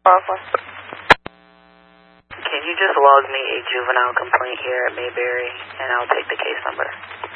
Can you just log me a juvenile complaint here at Mayberry, and I'll take the case number?